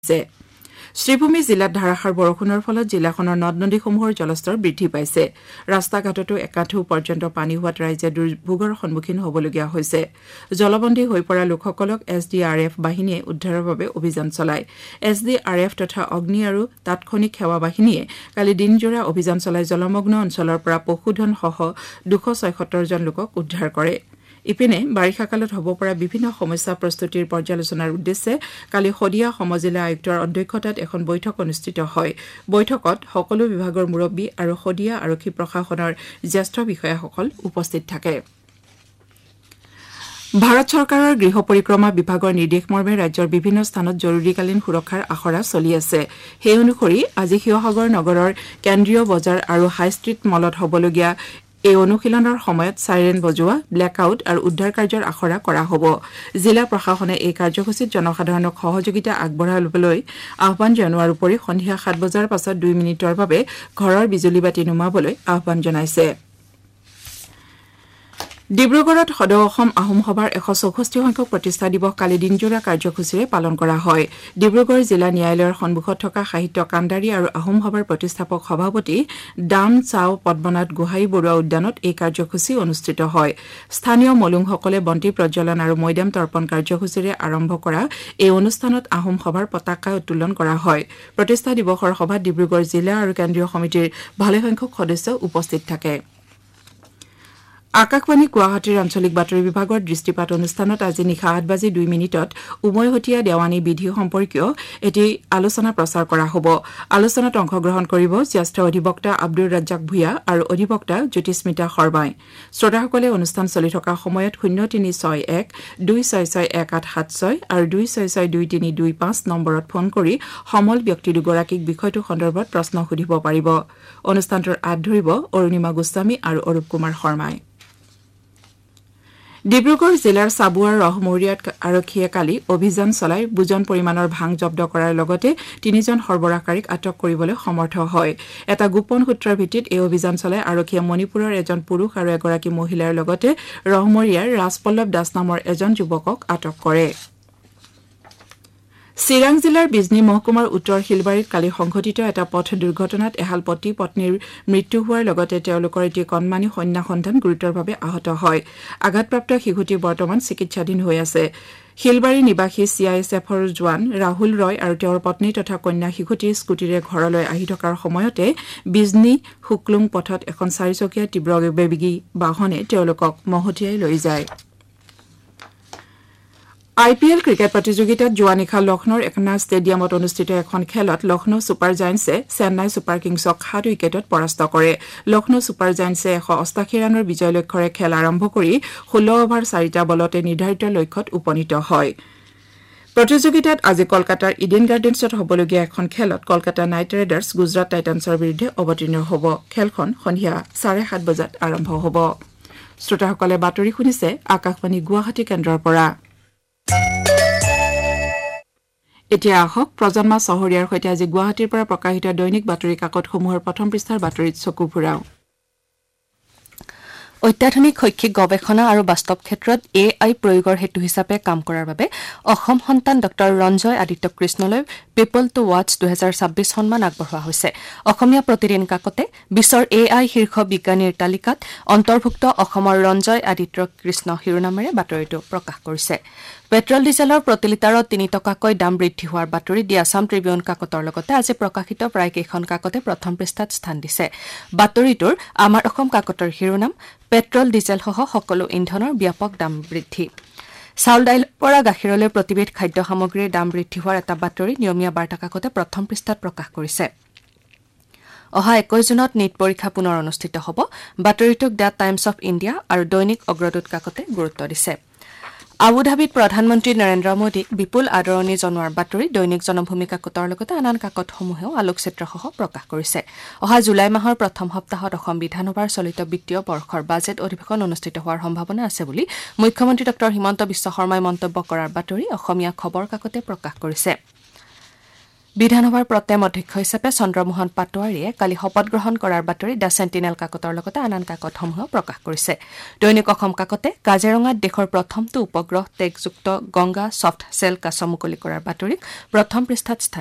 শ্ৰীভূমি জিলাত ধাৰাসাৰ বৰষুণৰ ফলত জিলাখনৰ নদ-নদীসমূহৰ জলস্তৰ বৃদ্ধি পাইছে। ৰাস্তা-ঘাটতো একাঠু পৰ্যন্ত পানী হোৱাত ৰাইজে দুৰ্ভোগৰ সন্মুখীন হ'বলগীয়া হৈছে। জলবন্দী হৈ পৰা লোকসকলক SDRF বাহিনীয়ে উদ্ধাৰৰ বাবে অভিযান চলায়। SDRF তথা অগ্নি আৰু তাৎক্ষণিক সেৱা বাহিনীয়ে কালি দিনজোৰা অভিযান চলাই জলমগ্ন অঞ্চলৰ পৰা পশুধনসহ 276 জন লোকক উদ্ধাৰ কৰে। ইপিনে বাৰিষা কালত হ'ব পৰা বিভিন্ন সমস্যা প্ৰস্তুতিৰ পৰ্যালোচনাৰ উদ্দেশ্যে কালি শদিয়া সমজিলা আয়ুক্তৰ অধ্যক্ষতাত এখন বৈঠক অনুষ্ঠিত হয়। বৈঠকত সকলো বিভাগৰ মুৰব্বী আৰু শদিয়া আৰক্ষী প্ৰশাসনৰ জ্যেষ্ঠ বিষয়াসকল উপস্থিত থাকে। ভাৰত চৰকাৰৰ গৃহ পৰিক্ৰমা বিভাগৰ নিৰ্দেশমৰ্মে ৰাজ্যৰ বিভিন্ন স্থানত জৰুৰীকালীন সুৰক্ষাৰ আখৰা চলি আছে। সেই অনুসৰি আজি শিৱসাগৰ নগৰৰ কেন্দ্ৰীয় বজাৰ আৰু হাইষ্ট্ৰীট মলত হ'বলগীয়া এই অনুশীলনৰ সময়ত চাইৰেন বজোৱা, ব্লেকআউট আৰু উদ্ধাৰ কাৰ্যৰ আখৰা কৰা হ'ব। জিলা প্ৰশাসনে এই কাৰ্যসূচীত জনসাধাৰণক সহযোগিতা আগবঢ়াবলৈ আহ্বান জনোৱাৰ উপৰি সন্ধিয়া 7 বজাৰ পাছত 2 মিনিটৰ বাবে ঘৰৰ বিজুলী বাতি নুমাবলৈ আহ্বান জনাইছে। ডিব্ৰুগড়ত সদৌ অসম আহোম সভাৰ 164 সংখ্যক প্ৰতিষ্ঠা দিৱস কালি দিনজোৰা কাৰ্যসূচীৰে পালন কৰা হয়। ডিব্ৰুগড় জিলা ন্যায়ালয়ৰ সন্মুখত থকা সাহিত্য কাণ্ডাৰী আৰু আহোম সভাৰ প্ৰতিষ্ঠাপক সভাপতি ডান চাও পদ্মনাথ গোহাঁই বৰুৱা উদ্যানত এই কাৰ্যসূচী অনুষ্ঠিত হয়। স্থানীয় মলুংসকলে বন্তি প্ৰজ্বলন আৰু মৈদাম তৰ্পণ কাৰ্যসূচীৰে আৰম্ভ কৰা এই অনুষ্ঠানত আহোম সভাৰ পতাকা উত্তোলন কৰা হয়। প্ৰতিষ্ঠা দিৱসৰ সভাত ডিব্ৰুগড় জিলা আৰু কেন্দ্ৰীয় সমিতিৰ ভালেসংখ্যক সদস্য উপস্থিত থাকে। আকাশবাণী গুৱাহাটীৰ আঞ্চলিক বাতৰি বিভাগৰ দৃষ্টিপাত অনুষ্ঠানত আজি নিশা 8:02 উমৈহতীয়া দেৱানী বিধি সম্পৰ্কীয় এটি আলোচনা প্ৰচাৰ কৰা হ'ব। আলোচনাত অংশগ্ৰহণ কৰিব জ্যেষ্ঠ অধিবক্তা আব্দুৰ ৰাজ্জাক ভূঞা আৰু অধিবক্তা জ্যোতিস্মিতা শৰ্মাই। শ্ৰোতাসকলে অনুষ্ঠান চলি থকা সময়ত 0361 266 1876 আৰু 266 2325 নম্বৰত ফোন কৰি সমল ব্যক্তি দুগৰাকীক বিষয়টো সন্দৰ্ভত প্ৰশ্ন সুধিব পাৰিব। অনুষ্ঠানটোৰ আঁত ধৰিব অৰুণিমা গোস্বামী আৰু অৰূপ কুমাৰ শৰ্মাই। ডিব্ৰুগড় জিলাৰ চাবুৱাৰ ৰহমৌৰিয়াত আৰক্ষীয়ে কালি অভিযান চলাই বুজন পৰিমাণৰ ভাং জব্দ কৰাৰ লগতে 3 জন সৰবৰাহকাৰীক আটক কৰিবলৈ সমৰ্থ হয়। এটা গোপন সূত্ৰৰ ভিত্তিত এই অভিযান চলাই আৰক্ষীয়ে মণিপুৰৰ এজন পুৰুষ আৰু এগৰাকী মহিলাৰ লগতে ৰহমৌৰিয়াৰ ৰাজপল্লৱ দাস নামৰ এজন যুৱকক আটক কৰে। চিৰাং জিলাৰ বিজনী মহকুমাৰ উত্তৰ শিলবাৰীত কালি সংঘটিত এটা পথ দুৰ্ঘটনাত এহাল পতি পত্নীৰ মৃত্যু হোৱাৰ লগতে তেওঁলোকৰ এটি কণমানি কন্যা সন্তান গুৰুতৰভাৱে আহত হয়। আঘাতপ্ৰাপ্ত শিশুটি বৰ্তমান চিকিৎসাধীন হৈ আছে। শিলবাৰী নিবাসী CISFৰ জোৱান ৰাহুল ৰয় আৰু তেওঁৰ পত্নী তথা কন্যা শিশুটিৰ স্কুটিৰে ঘৰলৈ আহি থকাৰ সময়তে বিজনী শুক্লুং পথত এখন 4-চকীয়া তীব্ৰবেগী বাহনে তেওঁলোকক মহতিয়াই লৈ যায়। IPL ক্ৰিকেট প্ৰতিযোগিতাত যোৱা নিশা লক্ষ্ণৌৰ একনা ষ্টেডিয়ামত অনুষ্ঠিত এখন খেলত লক্ষ্ণৌ ছুপাৰ জায়েণ্টছে চেন্নাই ছুপাৰ কিংছক 7 উইকেটত পৰাস্ত কৰে। লক্ষ্ণৌ ছুপাৰ জায়েণ্টছে 188 ৰানৰ বিজয় লক্ষ্যৰে খেল আৰম্ভ কৰি 16 অভাৰ 4টা বলতে নিৰ্ধাৰিত লক্ষ্যত উপনীত হয়। প্ৰতিযোগিতাত আজি কলকাতাৰ ইডেন গাৰ্ডেন্সত হ'বলগীয়া এখন খেলত কলকাতা নাইট ৰাইডাৰ্ছ গুজৰাট টাইটান্সৰ বিৰুদ্ধে অৱতীৰ্ণ হ'ব। খেলখন সন্ধিয়া 7:30 বজাত আৰম্ভ হ'ব। শ্ৰোতাসকলে বাতৰি শুনিছে আকাশবাণী গুৱাহাটী কেন্দ্ৰৰ পৰা। এতিয়া আহক প্ৰজন্মা চহৰীয়াৰ সৈতে আজি গুৱাহাটীৰ পৰা প্ৰকাশিত দৈনিক বাতৰি কাকতসমূহৰ প্ৰথম পৃষ্ঠাৰ বাতৰিত চকু ফুৰাও। অত্যাধুনিক শৈক্ষিক গৱেষণা আৰু বাস্তৱ ক্ষেত্ৰত AI প্ৰয়োগৰ হেতু হিচাপে কাম কৰাৰ বাবে অসম সন্তান doctor Ranjoy Aditya কৃষ্ণলৈ people to ৱাটছ 2026 সন্মান আগবঢ়োৱা হৈছে। অসমীয়া প্ৰতিদিন কাকতে বিশ্বৰ AI শীৰ্ষ বিজ্ঞানীৰ তালিকাত অন্তৰ্ভুক্ত অসমৰ ৰঞ্জয় আদিত্য কৃষ্ণ শিৰোনামেৰে বাতৰিটো প্ৰকাশ কৰিছে। পেট্ৰল ডিজেলৰ প্ৰতি লিটাৰত 3 টকাকৈ দাম বৃদ্ধি হোৱাৰ বাতৰি দি আছাম ট্ৰিবিউন কাকতৰ লগতে আজি প্ৰকাশিত প্ৰায় কেইখন কাকতে প্ৰথম পৃষ্ঠাত স্থান দিছে। বাতৰিটোৰ আমাৰ অসম কাকতৰ শিৰোনাম পেট্ৰল ডিজেলসহ সকলো ইন্ধনৰ ব্যাপক দাম বৃদ্ধি। চাউল দাইলৰ পৰা গাখীৰলৈ প্ৰতিবিধ খাদ্য সামগ্ৰীৰ দাম বৃদ্ধি হোৱাৰ এটা বাতৰি নিয়মীয়া বাৰ্তা কাকতে প্ৰথম পৃষ্ঠাত প্ৰকাশ কৰিছে। অহা 21 জুনত নিট পৰীক্ষা পুনৰ অনুষ্ঠিত হ'ব। বাতৰিটোক দ্য টাইমছ অৱ ইণ্ডিয়া আৰু দৈনিক অগ্ৰদূত কাকতে গুৰুত্ব দিছে। আবুধাবিত প্ৰধানমন্ত্ৰী নৰেন্দ্ৰ মোদীক বিপুল আদৰণি জনোৱাৰ বাতৰি দৈনিক জনভূমি কাকতৰ লগতে আন কাকতসমূহেও আলোকচিত্ৰসহ প্ৰকাশ কৰিছে। অহা জুলাই মাহৰ প্ৰথম সপ্তাহত অসম বিধানসভাৰ চলিত বিত্তীয় বৰ্ষৰ বাজেট অধিৱেশন অনুষ্ঠিত হোৱাৰ সম্ভাৱনা আছে বুলি মুখ্যমন্ত্ৰী ডক্টৰ হিমন্ত বিশ্ব শৰ্মাই মন্তব্য কৰাৰ বাতৰি অসমীয়া খবৰ কাকতে প্ৰকাশ কৰিছে। বিধানসভাৰ প্ৰটেম অধ্যক্ষ হিচাপে চন্দ্ৰমোহন পাটোৱাৰীয়ে কালি শপত গ্ৰহণ কৰাৰ বাতৰি দ্য চেণ্টিনেল কাকতৰ লগতে আন আন কাকতসমূহ প্ৰকাশ কৰিছে। দৈনিক অসম কাকতে কাজিৰঙাত দেশৰ প্ৰথমটো উপগ্ৰহ টেগযুক্ত গংগা ছফ্ট চেল কাছ মুকলি কৰাৰ বাতৰিক প্ৰথম পৃষ্ঠাত